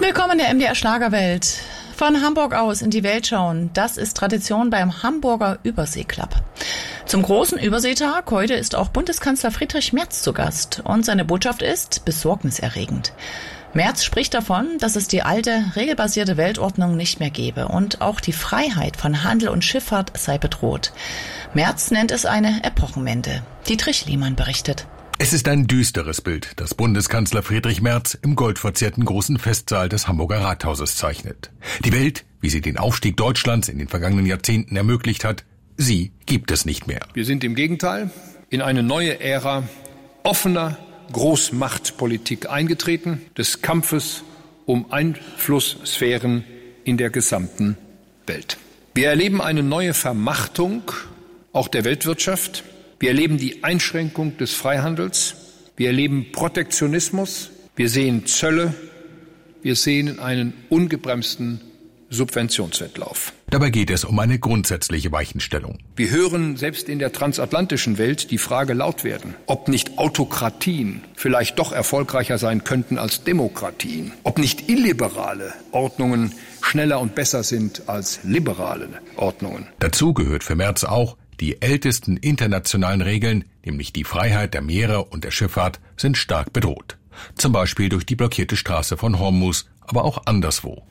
Willkommen in der MDR Schlagerwelt. Von Hamburg aus in die Welt schauen, das ist Tradition beim Hamburger Überseeclub. Zum großen Überseetag heute ist auch Bundeskanzler Friedrich Merz zu Gast und seine Botschaft ist besorgniserregend. Merz spricht davon, dass es die alte, regelbasierte Weltordnung nicht mehr gebe und auch die Freiheit von Handel und Schifffahrt sei bedroht. Merz nennt es eine Epochenwende. Dietrich Liemann berichtet. Es ist ein düsteres Bild, das Bundeskanzler Friedrich Merz im goldverzierten großen Festsaal des Hamburger Rathauses zeichnet. Die Welt, wie sie den Aufstieg Deutschlands in den vergangenen Jahrzehnten ermöglicht hat, sie gibt es nicht mehr. Wir sind im Gegenteil in eine neue Ära offener Großmachtpolitik eingetreten, des Kampfes um Einflusssphären in der gesamten Welt. Wir erleben eine neue Vermachtung auch der Weltwirtschaft. Wir erleben die Einschränkung des Freihandels. Wir erleben Protektionismus. Wir sehen Zölle. Wir sehen einen ungebremsten Subventionswettlauf. Dabei geht es um eine grundsätzliche Weichenstellung. Wir hören selbst in der transatlantischen Welt die Frage laut werden, ob nicht Autokratien vielleicht doch erfolgreicher sein könnten als Demokratien, ob nicht illiberale Ordnungen schneller und besser sind als liberale Ordnungen. Dazu gehört für Merz auch, die ältesten internationalen Regeln, nämlich die Freiheit der Meere und der Schifffahrt, sind stark bedroht. Zum Beispiel durch die blockierte Straße von Hormuz, aber auch anderswo.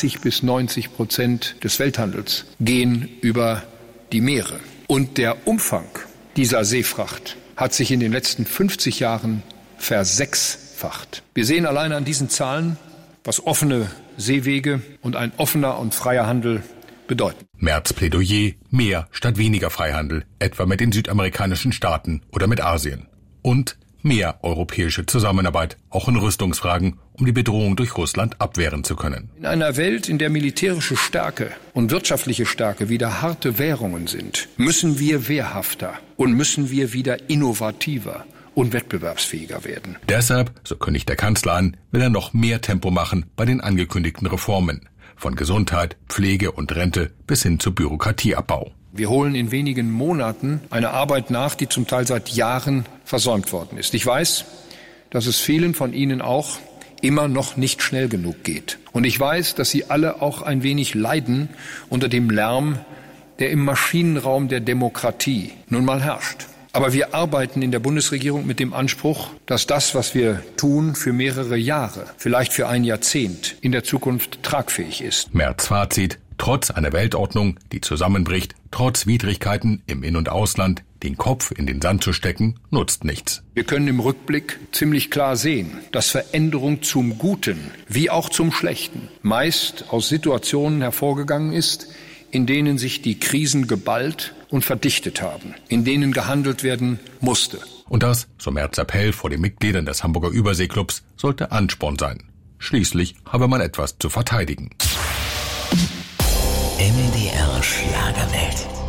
80-90% des Welthandels gehen über die Meere. Und der Umfang dieser Seefracht hat sich in den letzten 50 Jahren versechsfacht. Wir sehen allein an diesen Zahlen, was offene Seewege und ein offener und freier Handel bedeuten. Merz Plädoyer, mehr statt weniger Freihandel, etwa mit den südamerikanischen Staaten oder mit Asien. Und mehr europäische Zusammenarbeit, auch in Rüstungsfragen, um die Bedrohung durch Russland abwehren zu können. In einer Welt, in der militärische Stärke und wirtschaftliche Stärke wieder harte Währungen sind, müssen wir wehrhafter und müssen wir wieder innovativer und wettbewerbsfähiger werden. Deshalb, so kündigt der Kanzler an, will er noch mehr Tempo machen bei den angekündigten Reformen. Von Gesundheit, Pflege und Rente bis hin zu Bürokratieabbau. Wir holen in wenigen Monaten eine Arbeit nach, die zum Teil seit Jahren versäumt worden ist. Ich weiß, dass es vielen von Ihnen auch immer noch nicht schnell genug geht. Und ich weiß, dass Sie alle auch ein wenig leiden unter dem Lärm, der im Maschinenraum der Demokratie nun mal herrscht. Aber wir arbeiten in der Bundesregierung mit dem Anspruch, dass das, was wir tun, für mehrere Jahre, vielleicht für ein Jahrzehnt in der Zukunft tragfähig ist. Merz Fazit: Trotz einer Weltordnung, die zusammenbricht, trotz Widrigkeiten im In- und Ausland, den Kopf in den Sand zu stecken, nutzt nichts. Wir können im Rückblick ziemlich klar sehen, dass Veränderung zum Guten wie auch zum Schlechten meist aus Situationen hervorgegangen ist, in denen sich die Krisen geballt und verdichtet haben, in denen gehandelt werden musste. Und das, so Merz Appell vor den Mitgliedern des Hamburger Überseeklubs, sollte Ansporn sein. Schließlich habe man etwas zu verteidigen. MDR Schlagerwelt.